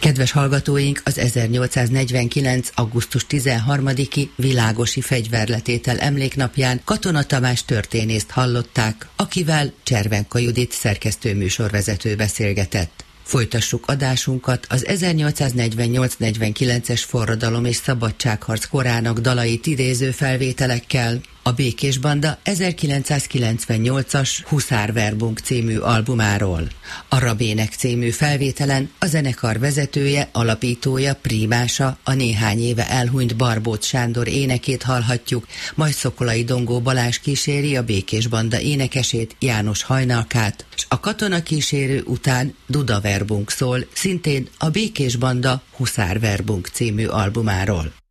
Kedves hallgatóink, az 1849. augusztus 13-i világosi fegyverletétel emléknapján Katona Tamás történészt hallották, akivel Cservenka Judit szerkesztő műsorvezető beszélgetett. Folytassuk adásunkat az 1848-49-es forradalom és szabadságharc korának dalait idéző felvételekkel. A Békés Banda 1998-as Huszárverbunk című albumáról. A Rabének című felvételen a zenekar vezetője, alapítója, prímása, a néhány éve elhunyt Barbót Sándor énekét hallhatjuk, majd Szokolai Dongó Balázs kíséri a Békés Banda énekesét, János Hajnalkát, és a katona kísérő után Duda Verbunk szól, szintén a Békés Banda Huszárverbunk című albumáról.